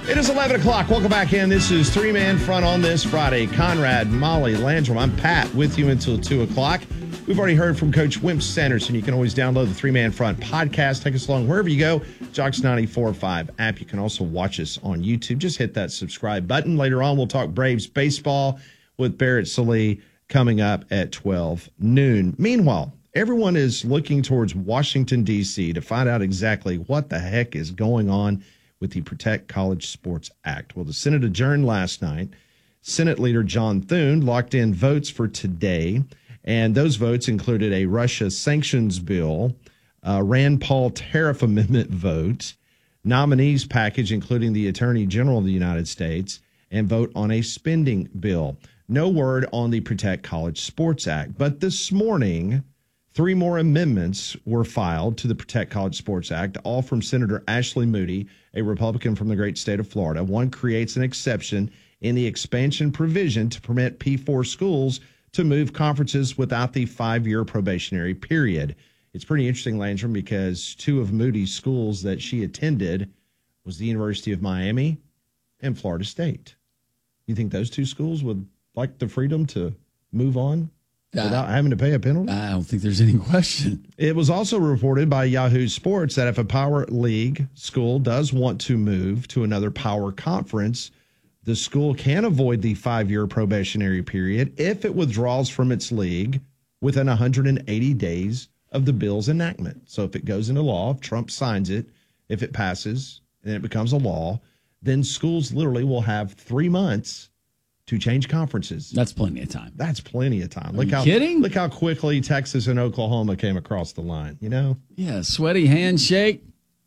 It is 11 o'clock. Welcome back in. This is Three Man Front on this Friday. Conrad, Molly, Landrum. I'm Pat with you until 2 o'clock. We've already heard from Coach Wimp Sanderson. You can always download the Three Man Front podcast. Take us along wherever you go. Jocks 94.5 app. You can also watch us on YouTube. Just hit that subscribe button. Later on, we'll talk Braves baseball with Barrett Sallee coming up at 12 noon. Meanwhile, everyone is looking towards Washington, D.C. to find out exactly what the heck is going on with the Protect College Sports Act. Well, the Senate adjourned last night. Senate Leader John Thune locked in votes for today, and those votes included a Russia sanctions bill, a Rand Paul tariff amendment vote, nominees package including the Attorney General of the United States, and vote on a spending bill. No word on the Protect College Sports Act. But this morning, 3 more amendments were filed to the Protect College Sports Act, all from Senator Ashley Moody, a Republican from the great state of Florida. One creates an exception in the expansion provision to permit P4 schools to move conferences without the 5-year probationary period. It's pretty interesting, Landrum, because 2 of Moody's schools that she attended was the University of Miami and Florida State. You think those 2 schools would like the freedom to move on without having to pay a penalty? I don't think there's any question. It was also reported by Yahoo Sports that if a Power League school does want to move to another Power Conference, the school can avoid the 5-year probationary period if it withdraws from its league within 180 days of the bill's enactment. So if it goes into law, if Trump signs it, if it passes and it becomes a law, then schools literally will have 3 months to change conferences. That's plenty of time. That's plenty of time. Are you kidding? Look how quickly Texas and Oklahoma came across the line, you know? Yeah, sweaty handshake,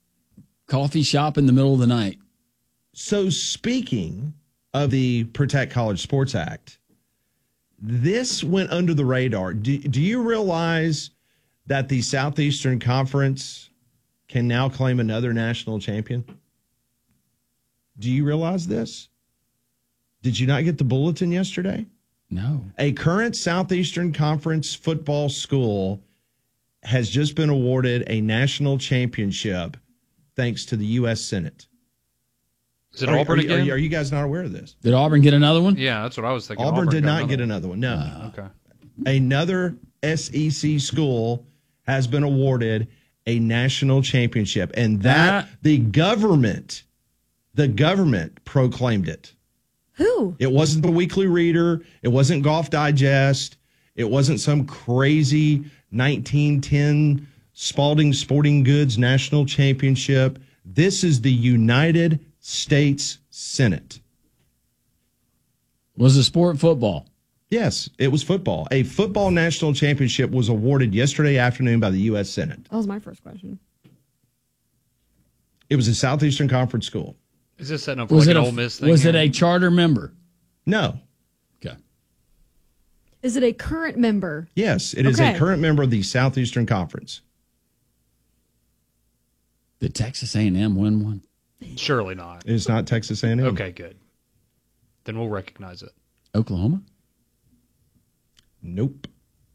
coffee shop in the middle of the night. So speaking of the Protect College Sports Act, this went under the radar. Do you realize that the Southeastern Conference can now claim another national champion? Do you realize this? Did you not get the bulletin yesterday? No. A current Southeastern Conference football school has just been awarded a national championship thanks to the U.S. Senate. Is it Auburn again? Are you guys not aware of this? Did Auburn get another one? Yeah, that's what I was thinking. Auburn did not get another one, no. Okay. Another SEC school has been awarded a national championship, and that the government proclaimed it. Who? It wasn't the Weekly Reader. It wasn't Golf Digest. It wasn't some crazy 1910 Spalding Sporting Goods National Championship. This is the United States Senate. Was the sport football? Yes, it was football. A football national championship was awarded yesterday afternoon by the U.S. Senate. That was my first question. It was a Southeastern Conference school. Is this setting up for like an Ole Miss thing? Was it a charter member? No. Okay. Is it a current member? Yes, it is a current member of the Southeastern Conference. Did Texas A&M win one? Surely not. It's not Texas A&M. Okay, good. Then we'll recognize it. Oklahoma? Nope.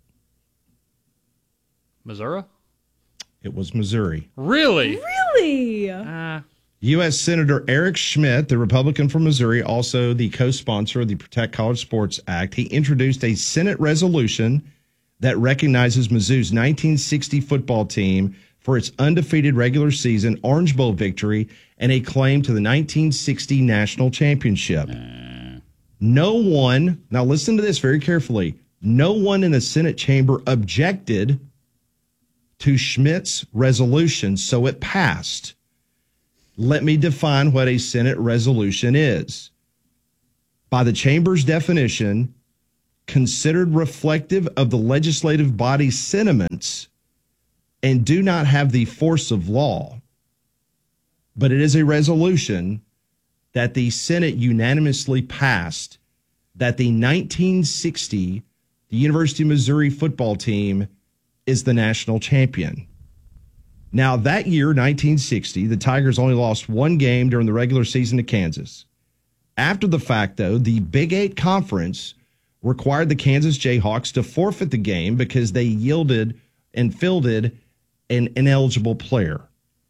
Missouri? It was Missouri. Really? Really? U.S. Senator Eric Schmidt, the Republican from Missouri, also the co-sponsor of the Protect College Sports Act, he introduced a Senate resolution that recognizes Mizzou's 1960 football team for its undefeated regular season Orange Bowl victory and a claim to the 1960 national championship. No one, now listen to this very carefully, no one in the Senate chamber objected to Schmidt's resolution, so it passed. Let me define what a Senate resolution is. By the chamber's definition, considered reflective of the legislative body's sentiments and do not have the force of law. But it is a resolution that the Senate unanimously passed that the 1960 the University of Missouri football team is the national champion. Now, that year, 1960, the Tigers only lost 1 game during the regular season to Kansas. After the fact, though, the Big 8 Conference required the Kansas Jayhawks to forfeit the game because they yielded and fielded an ineligible player.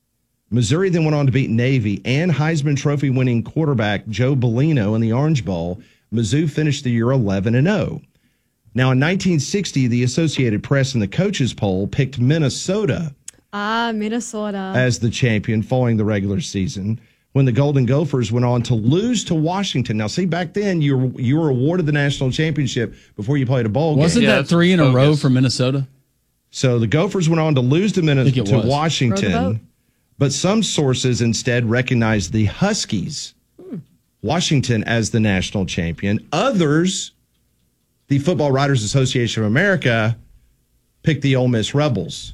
Missouri then went on to beat Navy and Heisman Trophy winning quarterback Joe Bellino in the Orange Bowl. Mizzou finished the year 11-0. Now, in 1960, the Associated Press in the coaches poll picked Minnesota Minnesota as the champion following the regular season, when the Golden Gophers went on to lose to Washington. Now, see, back then, you were awarded the national championship before you played a bowl game. Wasn't that 3 in a row for Minnesota? So the Gophers went on to lose to Washington, but some sources instead recognized the Huskies, Washington, as the national champion. Others, the Football Writers Association of America, picked the Ole Miss Rebels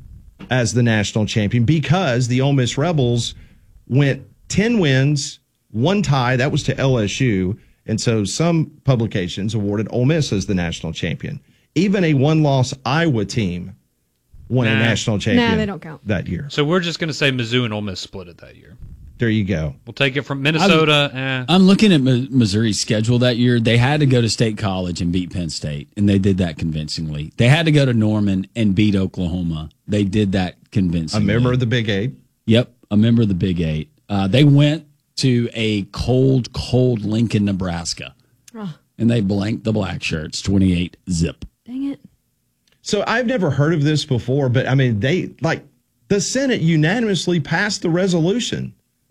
as the national champion because the Ole Miss Rebels went 10 wins, 1 tie. That was to LSU. And so some publications awarded Ole Miss as the national champion. Even a 1-loss Iowa team won a national champion they don't count. that year. So we're just going to say Mizzou and Ole Miss split it that year. There you go. We'll take it from Minnesota. I'm looking at Missouri's schedule that year. They had to go to State College and beat Penn State, and they did that convincingly. They had to go to Norman and beat Oklahoma. They did that convincingly. A member of the Big Eight. Yep, a member of the Big Eight. They went to a cold Lincoln, Nebraska, and they blanked the Black Shirts 28-0. Dang it. So I've never heard of this before, but I mean, the Senate unanimously passed the resolution.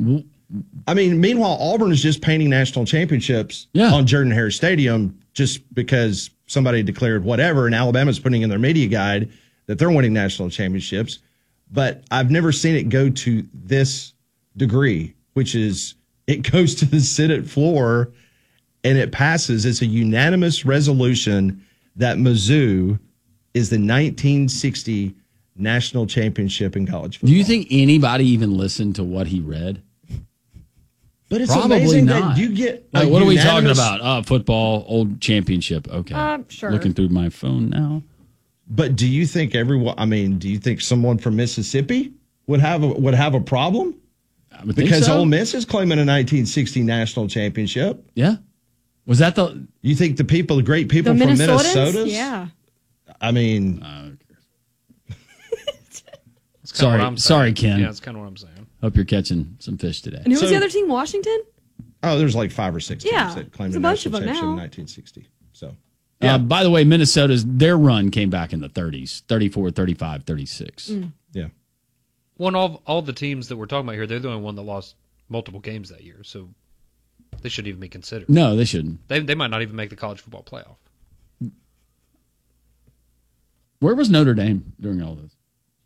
I mean, meanwhile, Auburn is just painting national championships on Jordan-Hare Stadium just because somebody declared whatever, and Alabama's putting in their media guide that they're winning national championships. But I've never seen it go to this degree, which is it goes to the Senate floor and it passes. It's a unanimous resolution that Mizzou is the 1960 national championship in college football. Do you think anybody even listened to what he read? But it's probably amazing not. that you get. What are we talking about? Football, old championship. Okay. Sure. Looking through my phone now. But do you think do you think someone from Mississippi would have a problem? I would Because think so. Ole Miss is claiming a 1960 national championship. Yeah. Was that the? You think the great people The from Minnesotans? Minnesota? Yeah. I mean, sorry, Ken. Yeah, that's kind of what I'm saying. Hope you're catching some fish today. And who was the other team? Washington? there's like 5 or 6 teams Yeah, that claimed there's a a bunch of national them championship in now. 1960. So, By the way, their run came back in the 30s, 34, 35, 36. yeah. One of all the teams that we're talking about here, they're the only one that lost multiple games that year, so they shouldn't even be considered. No, they shouldn't. They might not even make the college football playoff. Where was Notre Dame during all this?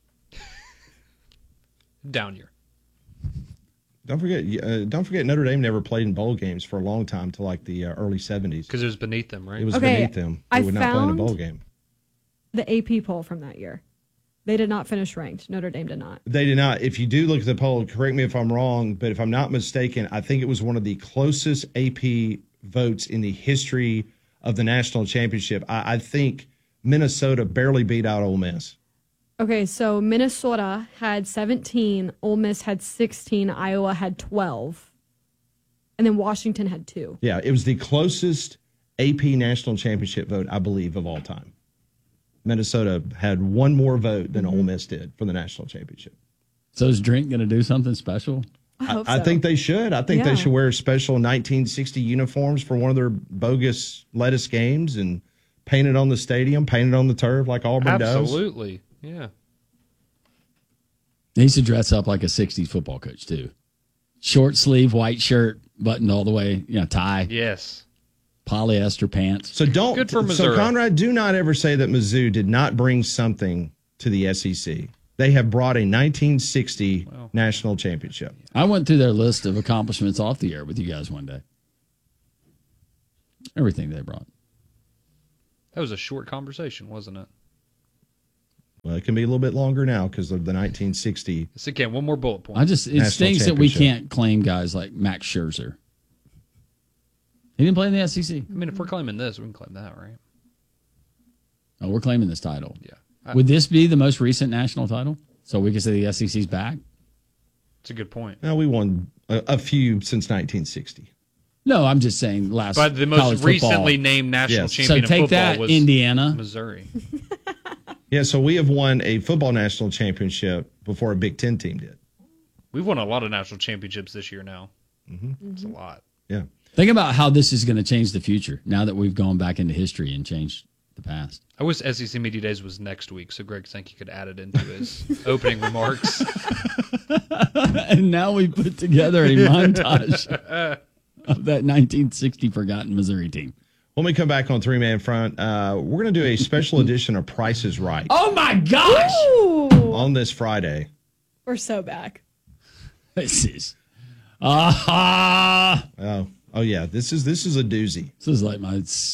Down year. Don't forget, Notre Dame never played in bowl games for a long time till like the early 70s. Because it was beneath them, right? It was Okay, beneath them. They I would not play in a found- bowl game. The AP poll from that year. They did not finish ranked. Notre Dame did not. They did not. If you do look at the poll, correct me if I'm wrong, but if I'm not mistaken, I think it was one of the closest AP votes in the history of the national championship. I think Minnesota barely beat out Ole Miss. Okay, so Minnesota had 17, Ole Miss had 16, Iowa had 12, and then Washington had 2. Yeah, it was the closest AP national championship vote, I believe, of all time. Minnesota had one more vote than Ole Miss did for the national championship. So is Drink going to do something special? I hope so. I think they should. I think they Yeah. should wear special 1960 uniforms for one of their bogus lettuce games and paint it on the stadium, paint it on the turf like Auburn does. Absolutely. Yeah. He needs to dress up like a 60s football coach, too. Short sleeve, white shirt, buttoned all the way, tie, Yes. polyester pants. So Good for Missouri. So Conrad, do not ever say that Mizzou did not bring something to the SEC. They have brought a 1960 national championship. I went through their list of accomplishments off the air with you guys one day. Everything they brought. That was a short conversation, wasn't it? Well, it can be a little bit longer now because of the 1960. Yes, again, one more bullet point. It National stinks that we championship. can't claim guys like Max Scherzer. He didn't play in the SEC. I mean, if we're claiming this, we can claim that, right? Oh, we're claiming this title. Yeah. Would this be the most recent national title? So we can say the SEC's back? It's a good point. Now we won a few since 1960. No, I'm just saying last. But the college most recently football. named national Yes. So champion take of football that, was Indiana. Missouri. Yeah, so we have won a football national championship before a Big Ten team did. We've won a lot of national championships this year now. It's a lot. Yeah. Think about how this is going to change the future now that we've gone back into history and changed the past. I wish SEC Media Days was next week so Greg Sankey could add it into his opening remarks. And now we put together a montage of that 1960 forgotten Missouri team. When we come back on Three Man Front, we're going to do a special edition of Price is Right Oh my gosh! Ooh, on this Friday. we're so back. This is Oh yeah, this is a doozy. This is like my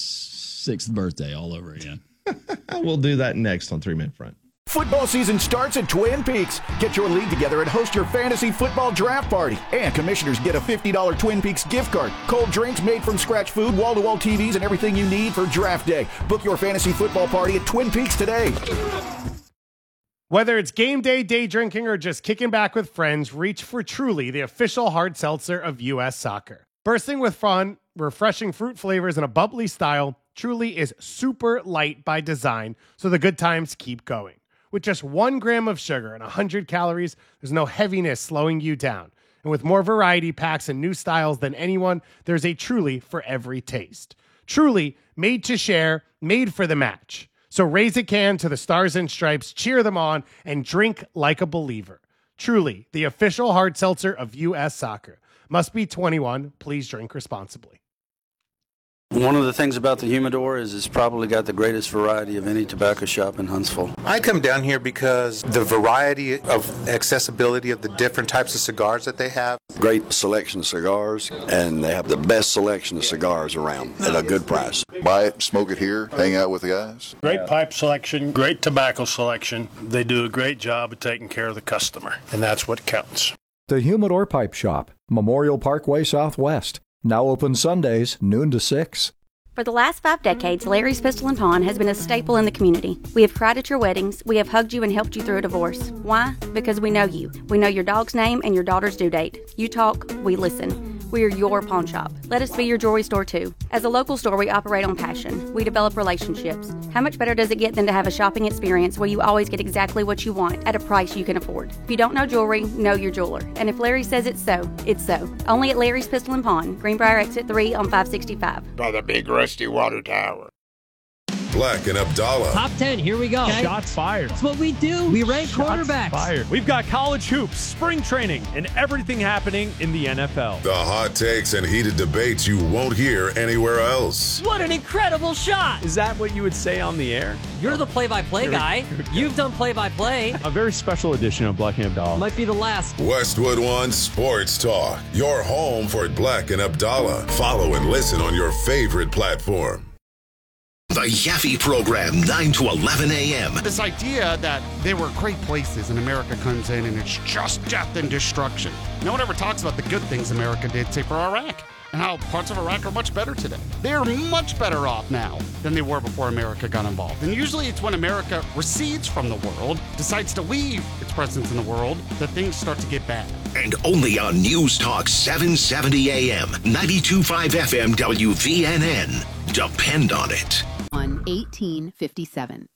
6th birthday all over again. We'll do that next on Three Man Front. Football season starts at Twin Peaks. Get your league together and host your fantasy football draft party. And commissioners get a $50 Twin Peaks gift card. Cold drinks, made from scratch food, wall-to-wall TVs, and everything you need for draft day. Book your fantasy football party at Twin Peaks today. Whether it's game day, day drinking, or just kicking back with friends, reach for Truly, the official hard seltzer of U.S. Soccer. Bursting with fun, refreshing fruit flavors, and a bubbly style, Truly is super light by design, so the good times keep going. With just 1 gram of sugar and 100 calories, there's no heaviness slowing you down. And with more variety packs and new styles than anyone, there's a Truly for every taste. Truly, made to share, made for the match. So raise a can to the Stars and Stripes, cheer them on, and drink like a believer. Truly, the official hard seltzer of U.S. Soccer. Must be 21. Please drink responsibly. One of the things about the Humidor is it's probably got the greatest variety of any tobacco shop in Huntsville. I come down here because the variety of accessibility of the different types of cigars that they have. Great selection of cigars, and they have the best selection of cigars around at a good price. Buy it, smoke it here, hang out with the guys. Great pipe selection, great tobacco selection. They do a great job of taking care of the customer, and that's what counts. The Humidor Pipe Shop, Memorial Parkway Southwest. Now open Sundays, noon to 6. For the last 5 decades, Larry's Pistol and Pawn has been a staple in the community. We have cried at your weddings. We have hugged you and helped you through a divorce. Why? Because we know you. We know your dog's name and your daughter's due date. You talk, we listen. We are your pawn shop. Let us be your jewelry store too. As a local store, we operate on passion. We develop relationships. How much better does it get than to have a shopping experience where you always get exactly what you want at a price you can afford? If you don't know jewelry, know your jeweler. And if Larry says it's so, it's so. Only at Larry's Pistol and Pawn, Greenbrier Exit 3 on 565. By the big rusty water tower. Black and Abdallah. Top 10, here we go. Okay. Shots fired. That's what we do. We rank quarterbacks. Fired. We've got college hoops, spring training, and everything happening in the NFL. The hot takes and heated debates you won't hear anywhere else. What an incredible shot. Is that what you would say on the air? You're the play-by-play guy. You've done play-by-play. A very special edition of Black and Abdallah. Might be the last. Westwood One Sports Talk. Your home for Black and Abdallah. Follow and listen on your favorite platform. The Yaffe Program, 9 to 11 a.m. This idea that there were great places and America comes in and it's just death and destruction. No one ever talks about the good things America did, say, for Iraq, and how parts of Iraq are much better today. They're much better off now than they were before America got involved. And usually it's when America recedes from the world, decides to leave its presence in the world, that things start to get bad. And only on News Talk 770 a.m., 92.5 FM WVNN. Depend on it. On 1857.